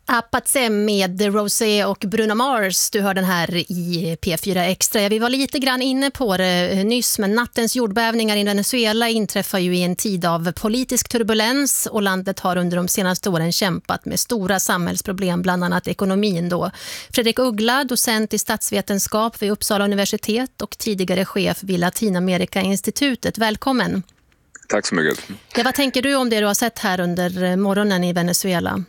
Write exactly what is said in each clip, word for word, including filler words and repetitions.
Apatse med Rosé och Bruno Mars. Du hör den här i P fyra Extra. Vi var lite grann inne på det nyss, men nattens jordbävningar i Venezuela inträffar ju i en tid av politisk turbulens och landet har under de senaste åren kämpat med stora samhällsproblem, bland annat ekonomin då. Fredrik Uggla, docent i statsvetenskap vid Uppsala universitet och tidigare chef vid Latinamerika-institutet. Välkommen. Tack så mycket. Ja, vad tänker du om det du har sett här under morgonen i Venezuela?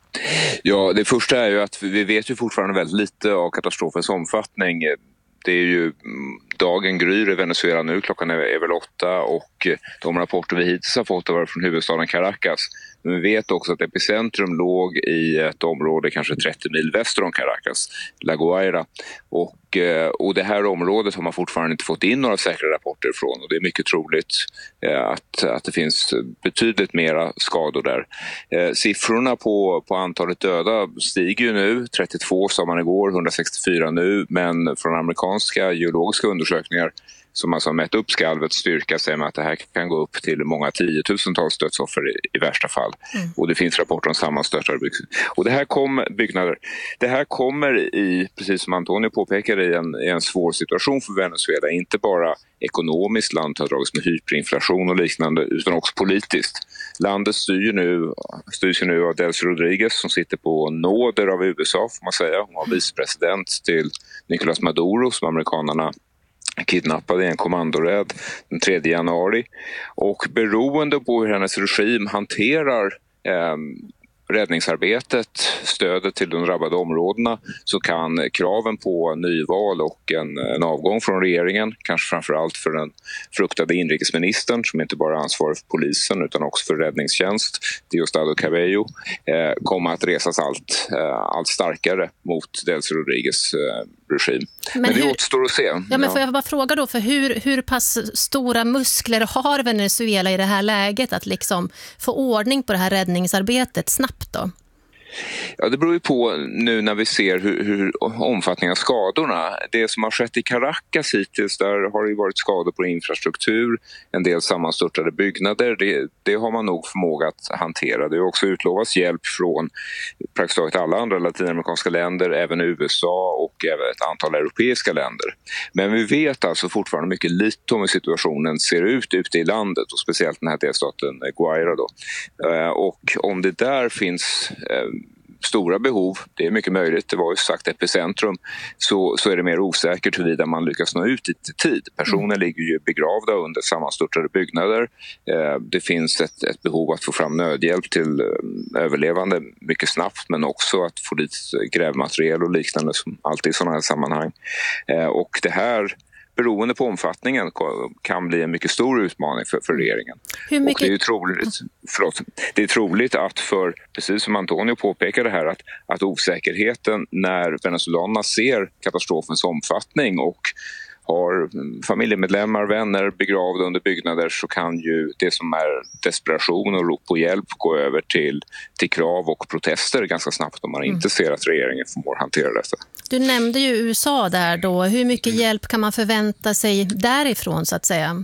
Ja, det första är ju att vi vet ju fortfarande väldigt lite av katastrofens omfattning. Det är ju dagen gryr i Venezuela nu, klockan är, är väl åtta och de rapporter vi hittills har fått har varit från huvudstaden Caracas. Men vi vet också att epicentrum låg i ett område kanske trettio mil väster om Caracas, La Guaira. Och, och det här området har man fortfarande inte fått in några säkra rapporter från och det är mycket troligt att, att det finns betydligt mera skador där. Siffrorna på, på antalet döda stiger ju nu, trettiotvå sa man igår, hundrasextiofyra nu, men från amerikanska geologiska undersökningar som alltså har mätt upp skalvets styrka säger man att det här kan gå upp till många tiotusentals dödsoffer i, i värsta fall. Mm. Och det finns rapporter om sammanstörtade byggnader. Och det här, kom, byggnader, det här kommer i, precis som Antonio påpekade, i en, i en svår situation för Venezuela. Inte bara ekonomiskt, landet har dragits med hyperinflation och liknande, utan också politiskt. Landet styr nu, styrs nu av Delcy Rodriguez som sitter på nåder av U S A får man säga. Hon var vicepresident till Nicolás Maduro som amerikanerna kidnappade i en kommandoräd den tredje januari och beroende på hur hennes regim hanterar eh, räddningsarbetet, stödet till de drabbade områdena, så kan kraven på nyval och en, en avgång från regeringen, kanske framförallt för den fruktade inrikesministern som inte bara är ansvarig för polisen utan också för räddningstjänst, Diosdado Cabello, eh, kommer att resas allt, eh, allt starkare mot Delcy Rodriguez eh, regim. Men, men det hur, återstår att se. Ja, men får jag bara fråga då, för hur, hur pass stora muskler har Venezuela i det här läget att liksom få ordning på det här räddningsarbetet snabbt då? Ja, det beror ju på nu när vi ser hur, hur omfattningen av skadorna. Det som har skett i Caracas hittills, där har det ju varit skador på infrastruktur, en del sammanstörtade byggnader. Det, det har man nog förmåga att hantera. Det har också utlovats hjälp från praktiskt taget alla andra latinamerikanska länder, även U S A och även ett antal europeiska länder. Men vi vet alltså fortfarande mycket lite om hur situationen ser ut ute i landet och speciellt den här delstaten Guaira då. Och om det där finns stora behov, det är mycket möjligt, det var ju sagt epicentrum, så, så är det mer osäkert huruvida man lyckas nå ut i tid. Personer mm. ligger ju begravda under sammanstörtade byggnader. Eh, det finns ett, ett behov att få fram nödhjälp till eh, överlevande mycket snabbt, men också att få dit grävmaterial och liknande som alltid i sådana här sammanhang. Eh, och det här beroende på omfattningen kan bli en mycket stor utmaning för, för regeringen. Hur mycket... Och det är ju troligt, förlåt, det är troligt att för, precis som Antonio påpekade här, att, att osäkerheten när venezolanerna ser katastrofens omfattning och har familjemedlemmar, vänner begravda under byggnader, så kan ju det som är desperation och rop på hjälp gå över till, till krav och protester ganska snabbt om man mm. inte ser att regeringen förmår hantera detta. Du nämnde ju U S A där då. Hur mycket mm. hjälp kan man förvänta sig därifrån så att säga?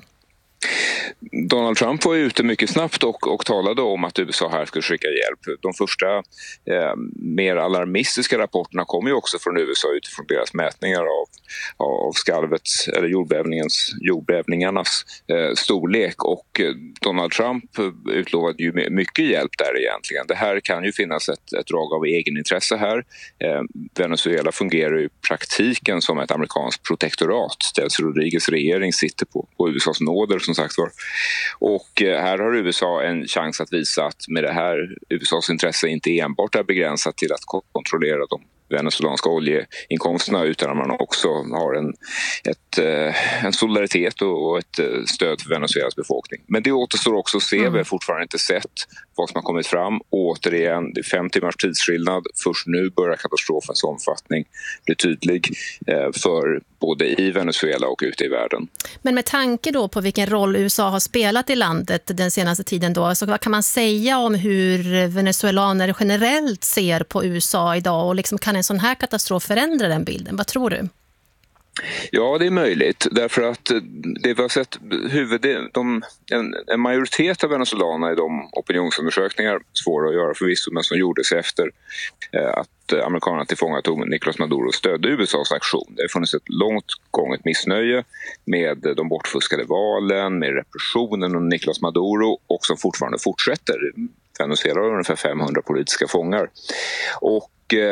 Donald Trump var ute mycket snabbt och, och talade om att U S A här skulle skicka hjälp. De första eh, mer alarmistiska rapporterna kom ju också från U S A utifrån deras mätningar av, av skalvets eller jordbävningens, jordbävningarnas eh, storlek, och eh, Donald Trump utlovade ju mycket hjälp där egentligen. Det här kan ju finnas ett, ett drag av egenintresse här. Eh, Venezuela fungerar ju i praktiken som ett amerikanskt protektorat. Delcy Rodriguez regering sitter på, på U S A:s nåder som sagt var. Och här har U S A en chans att visa att med det här U S A:s intresse inte enbart är begränsat till att kontrollera de venezuelanska oljeinkomsterna, utan att man också har en, ett, en solidaritet och ett stöd för Venezuelas befolkning. Men det återstår också att se, mm. vi har fortfarande inte sett vad som har kommit fram. Återigen, det är fem timmars tidsskillnad. Först nu börjar katastrofens omfattning bli tydlig för både i Venezuela och ute i världen. Men med tanke då på vilken roll U S A har spelat i landet den senaste tiden då, så vad kan man säga om hur venezuelaner generellt ser på U S A idag, och liksom kan en sån här katastrof förändra den bilden? Vad tror du? Ja, det är möjligt. Därför att det vi har sett huvud, de, en, en majoritet av venezuelanerna i de opinionsundersökningar, svåra att göra förvisso, men som gjordes efter eh, att amerikanerna tillfångatog Nicolás Maduro stödde U S A:s aktion. Det har funnits ett långt gånget missnöje med de bortfuskade valen, med repressionen av Nicolás Maduro och som fortfarande fortsätter. Venezuela har ungefär femhundra politiska fångar. Och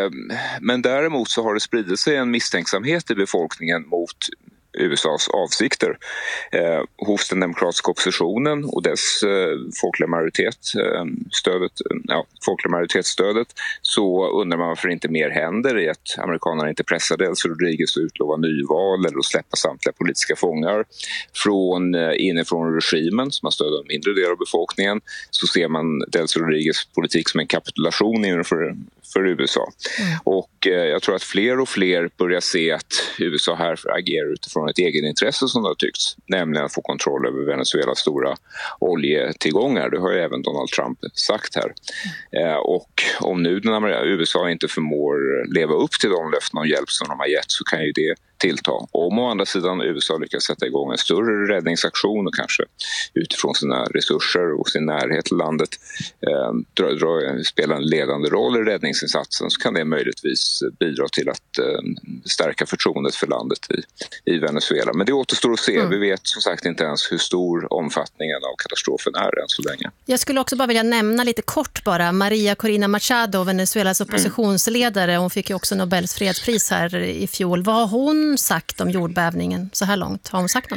Men däremot så har det spridit sig en misstänksamhet i befolkningen mot U S A:s avsikter. Eh, hos den demokratiska oppositionen och dess eh, folkliga, majoritet, eh, stödet, ja, folkliga majoritetsstödet, så undrar man varför inte mer händer i att amerikanerna inte pressade Delcy Rodríguez att utlova nyval eller att släppa samtliga politiska fångar. Från eh, inifrån regimen som har stöd av en mindre del av befolkningen så ser man Delcy Rodríguez politik som en kapitulation inför för U S A. Mm. Och eh, jag tror att fler och fler börjar se att U S A här agerar utifrån ett egenintresse som det har tyckts, nämligen att få kontroll över Venezuelas stora oljetillgångar. Det har ju även Donald Trump sagt här. Mm. Eh, och om nu den U S A inte förmår leva upp till de löften om hjälp som de har gett så kan ju det tillta. Om å andra sidan U S A lyckas sätta igång en större räddningsaktion och kanske utifrån sina resurser och sin närhet till landet eh, dra, dra, spela en ledande roll i räddningsinsatsen så kan det möjligtvis bidra till att eh, stärka förtroendet för landet i, i Venezuela. Men det återstår att se. Mm. Vi vet som sagt inte ens hur stor omfattningen av katastrofen är än så länge. Jag skulle också bara vilja nämna lite kort bara Maria Corina Machado, Venezuelas oppositionsledare. Hon fick ju också Nobels fredspris här i fjol. Vad har hon sagt om jordbävningen så här långt? Har hon sagt något?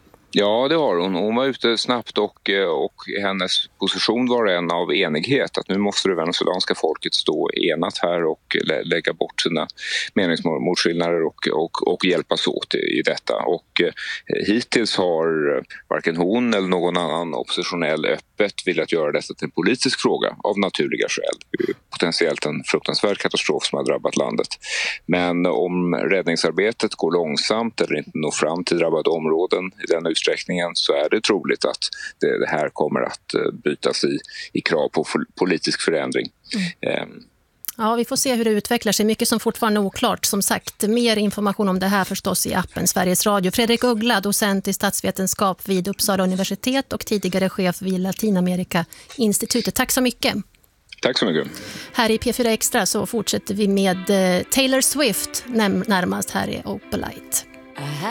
Ja, det har hon. Hon var ute snabbt och, och hennes position var en av enighet. Att nu måste det venezuelanska folket stå enat här och lä- lägga bort sina meningsmotskillnader och, och, och hjälpas åt i, i detta. Och eh, hittills har varken hon eller någon annan oppositionell öppet velat göra detta till en politisk fråga av naturliga skäl. Det är potentiellt en fruktansvärd katastrof som har drabbat landet. Men om räddningsarbetet går långsamt eller inte når fram till drabbade områden i den utsträckningen så är det troligt att det, det här kommer att uh, bytas i, i krav på f- politisk förändring. Mm. Um. Ja, vi får se hur det utvecklar sig. Mycket som fortfarande är oklart. Som sagt, mer information om det här förstås i appen Sveriges Radio. Fredrik Uggla, docent i statsvetenskap vid Uppsala universitet och tidigare chef vid Latinamerika-institutet. Tack så mycket. Tack så mycket. Här i P fyra Extra så fortsätter vi med Taylor Swift närmast här i Opalite.